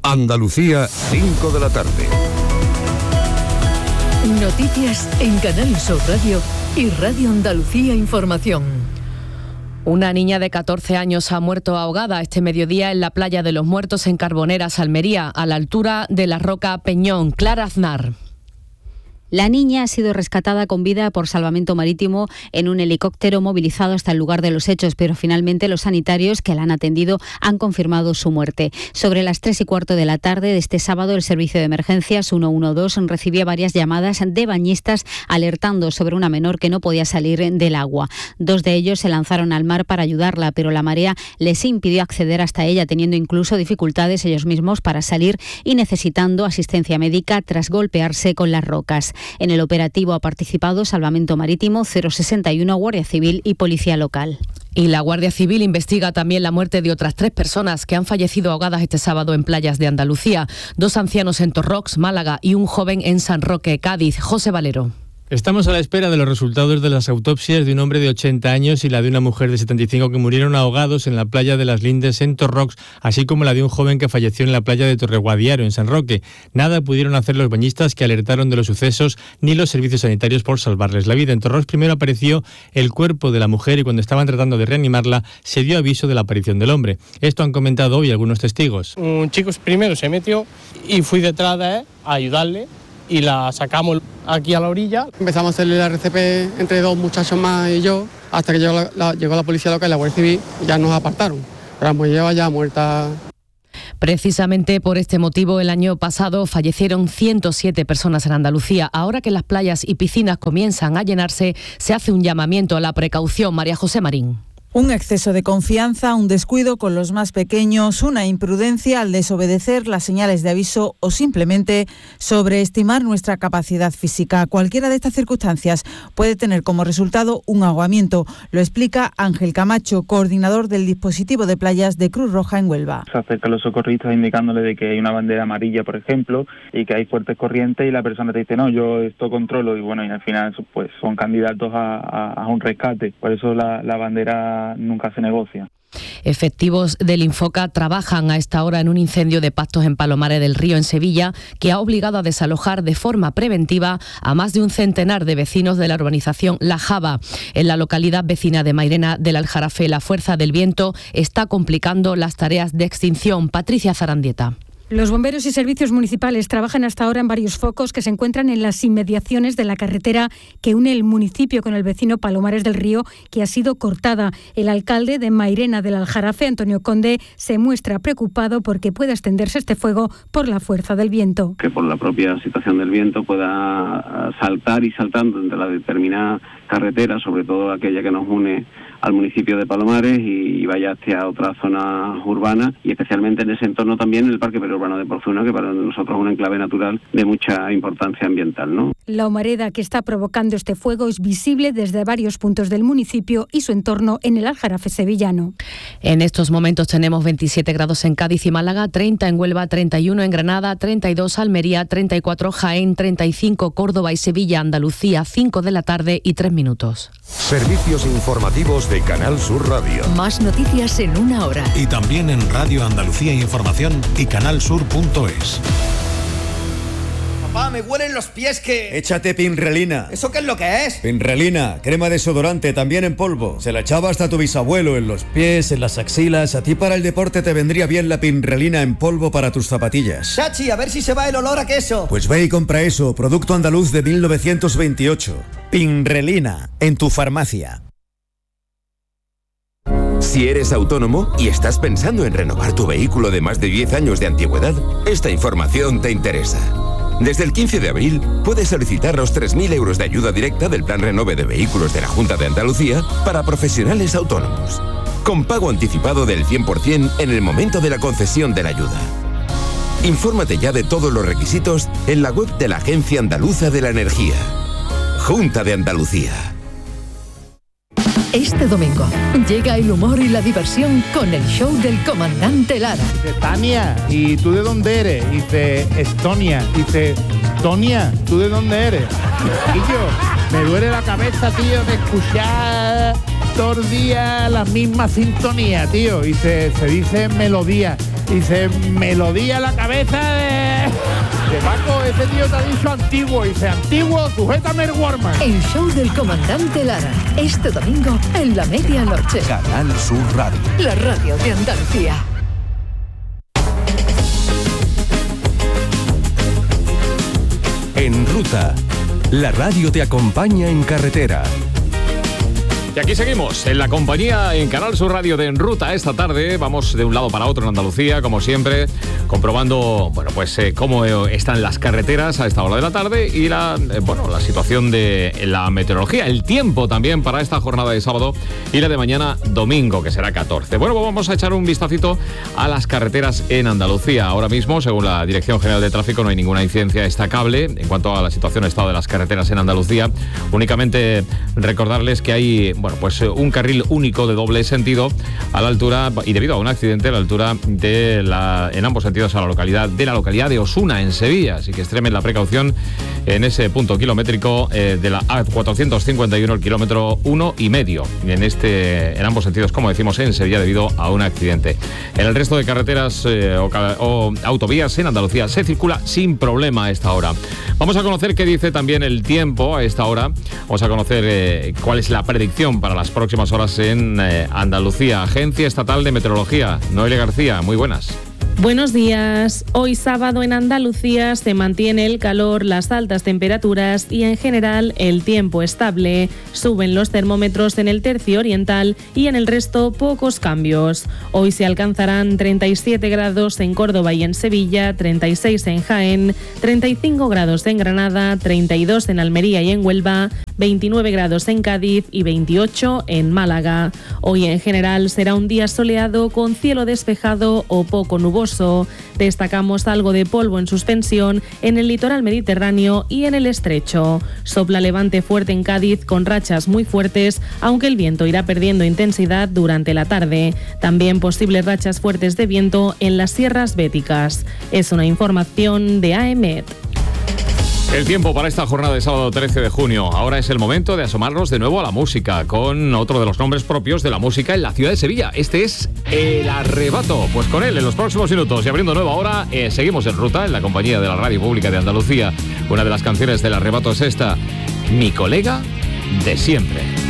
Andalucía, 5 de la tarde. Noticias en Canal Sur Radio y Radio Andalucía Información. Una niña de 14 años ha muerto ahogada este mediodía en la playa de los Muertos en Carboneras, Almería, a la altura de la Roca Peñón. Clara Aznar. La niña ha sido rescatada con vida por Salvamento Marítimo en un helicóptero movilizado hasta el lugar de los hechos, pero finalmente los sanitarios que la han atendido han confirmado su muerte. Sobre las 3:15 de la tarde de este sábado, el servicio de emergencias 112 recibía varias llamadas de bañistas alertando sobre una menor que no podía salir del agua. 2 de ellos se lanzaron al mar para ayudarla, pero la marea les impidió acceder hasta ella, teniendo incluso dificultades ellos mismos para salir y necesitando asistencia médica tras golpearse con las rocas. En el operativo ha participado Salvamento Marítimo, 061, Guardia Civil y Policía Local. Y la Guardia Civil investiga también la muerte de otras 3 personas que han fallecido ahogadas este sábado en playas de Andalucía. 2 ancianos en Torrox, Málaga, y un joven en San Roque, Cádiz. José Valero. Estamos a la espera de los resultados de las autopsias de un hombre de 80 años y la de una mujer de 75 que murieron ahogados en la playa de Las Lindes en Torrox, así como la de un joven que falleció en la playa de Torreguadiaro en San Roque. Nada pudieron hacer los bañistas que alertaron de los sucesos ni los servicios sanitarios por salvarles la vida. En Torrox primero apareció el cuerpo de la mujer y cuando estaban tratando de reanimarla se dio aviso de la aparición del hombre. Esto han comentado hoy algunos testigos. Un chico primero se metió y fui detrás de él a ayudarle. Y la sacamos aquí a la orilla. Empezamos a hacerle la RCP entre 2 muchachos más y yo, hasta que llegó la policía local y la Guardia Civil, ya nos apartaron. Pero la lleva ya muerta. Precisamente por este motivo, el año pasado fallecieron 107 personas en Andalucía. Ahora que las playas y piscinas comienzan a llenarse, se hace un llamamiento a la precaución. María José Marín. Un exceso de confianza, un descuido con los más pequeños, una imprudencia al desobedecer las señales de aviso o simplemente sobreestimar nuestra capacidad física. Cualquiera de estas circunstancias puede tener como resultado un ahogamiento. Lo explica Ángel Camacho, coordinador del dispositivo de playas de Cruz Roja en Huelva. Se acercan los socorristas indicándole de que hay una bandera amarilla, por ejemplo, y que hay fuertes corrientes y la persona te dice, no, yo esto controlo, y bueno, y al final pues son candidatos a un rescate. Por eso la bandera nunca se negocia. Efectivos del Infoca trabajan a esta hora en un incendio de pastos en Palomares del Río, en Sevilla, que ha obligado a desalojar de forma preventiva a más de un centenar de vecinos de la urbanización La Java. En la localidad vecina de Mairena del Aljarafe, la fuerza del viento está complicando las tareas de extinción. Patricia Zarandieta. Los bomberos y servicios municipales trabajan hasta ahora en varios focos que se encuentran en las inmediaciones de la carretera que une el municipio con el vecino Palomares del Río, que ha sido cortada. El alcalde de Mairena del Aljarafe, Antonio Conde, se muestra preocupado porque pueda extenderse este fuego por la fuerza del viento. Que por la propia situación del viento pueda saltar y saltando entre la determinada carretera, sobre todo aquella que nos une al municipio de Palomares y vaya hacia otra zona urbana, y especialmente en ese entorno también el Parque Periurbano de Porzuna, que para nosotros es un enclave natural de mucha importancia ambiental, ¿no? La humareda que está provocando este fuego es visible desde varios puntos del municipio y su entorno en el Aljarafe sevillano. En estos momentos tenemos 27 grados en Cádiz y Málaga, 30 en Huelva, 31 en Granada, 32 Almería, 34 Jaén, 35 Córdoba y Sevilla, Andalucía, 5 de la tarde y 3 minutos. Servicios informativos de Canal Sur Radio. Más noticias en una hora. Y también en Radio Andalucía Información y canalsur.es. Papá, me huelen los pies que... Échate Pinrelina. ¿Eso qué es lo que es? Pinrelina, crema desodorante, también en polvo. Se la echaba hasta tu bisabuelo en los pies, en las axilas. A ti para el deporte te vendría bien la Pinrelina en polvo para tus zapatillas. Chachi, a ver si se va el olor a queso. Pues ve y compra eso, producto andaluz de 1928. Pinrelina, en tu farmacia. Si eres autónomo y estás pensando en renovar tu vehículo de más de 10 años de antigüedad, esta información te interesa. Desde el 15 de abril puedes solicitar los 3.000 euros de ayuda directa del Plan Renove de Vehículos de la Junta de Andalucía para profesionales autónomos, con pago anticipado del 100% en el momento de la concesión de la ayuda. Infórmate ya de todos los requisitos en la web de la Agencia Andaluza de la Energía. Junta de Andalucía. Este domingo llega el humor y la diversión con el show del comandante Lara. Dice, Tania, ¿y tú de dónde eres? Dice, Estonia. Dice, Tonia, ¿tú de dónde eres? Y yo, me duele la cabeza, tío, de escuchar todo el día la misma sintonía, tío. Y se dice melodía. Dice, melodía en la cabeza de Paco, ese tío te ha dicho antiguo. Dice, antiguo, sujétame el Warman. El show del comandante Lara, este domingo en la medianoche. Canal Sur Radio. La radio de Andalucía. En Ruta, la radio te acompaña en carretera. Y aquí seguimos, en la compañía en Canal Sur Radio de En Ruta. Esta tarde vamos de un lado para otro en Andalucía, como siempre, comprobando, cómo están las carreteras a esta hora de la tarde y la situación de la meteorología, el tiempo también para esta jornada de sábado y la de mañana domingo, que será 14. Bueno, pues vamos a echar un vistacito a las carreteras en Andalucía. Ahora mismo, según la Dirección General de Tráfico, no hay ninguna incidencia destacable en cuanto a la situación o estado de las carreteras en Andalucía. Únicamente recordarles que hay un carril único de doble sentido a la altura, y debido a un accidente, a la altura de en ambos sentidos a la localidad de Osuna, en Sevilla. Así que extremen la precaución en ese punto kilométrico de la A451, el kilómetro 1,5, en ambos sentidos, como decimos, en Sevilla, debido a un accidente. En el resto de carreteras o autovías en Andalucía se circula sin problema a esta hora. Vamos a conocer qué dice también el tiempo a esta hora. Vamos a conocer cuál es la predicción para las próximas horas en Andalucía. Agencia Estatal de Meteorología. Noelia García, muy buenas. Buenos días. Hoy sábado en Andalucía se mantiene el calor, las altas temperaturas y en general el tiempo estable. Suben los termómetros en el tercio oriental y en el resto pocos cambios. Hoy se alcanzarán 37 grados en Córdoba y en Sevilla, 36 en Jaén, 35 grados en Granada, 32 en Almería y en Huelva, 29 grados en Cádiz y 28 en Málaga. Hoy en general será un día soleado con cielo despejado o poco nuboso. Destacamos algo de polvo en suspensión en el litoral mediterráneo y en el estrecho. Sopla levante fuerte en Cádiz con rachas muy fuertes, aunque el viento irá perdiendo intensidad durante la tarde. También posibles rachas fuertes de viento en las sierras béticas. Es una información de AEMET. El tiempo para esta jornada de sábado 13 de junio. Ahora es el momento de asomarnos de nuevo a la música, con otro de los nombres propios de la música en la ciudad de Sevilla. Este es El Arrebato. Pues con él, en los próximos minutos y abriendo nueva hora, seguimos en ruta en la compañía de la Radio Pública de Andalucía. Una de las canciones del Arrebato es esta, Mi colega de siempre.